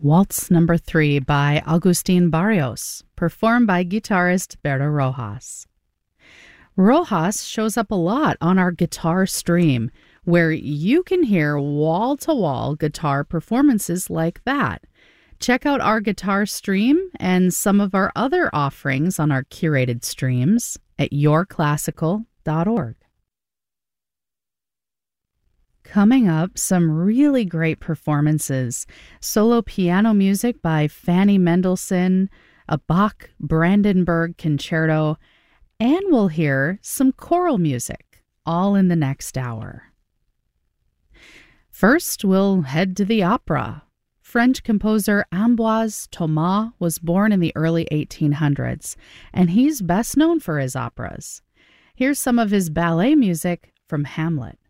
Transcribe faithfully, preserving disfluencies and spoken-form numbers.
Waltz Number Three by Agustin Barrios, performed by guitarist Berto Rojas. Rojas shows up a lot on our guitar stream, where you can hear wall-to-wall guitar performances like that. Check out our guitar stream and some of our other offerings on our curated streams at your classical dot org. Coming up, some really great performances. Solo piano music by Fanny Mendelssohn, a Bach Brandenburg concerto, and we'll hear some choral music, all in the next hour. First, we'll head to the opera. French composer Ambroise Thomas was born in the early eighteen hundreds, and he's best known for his operas. Here's some of his ballet music from Hamlet.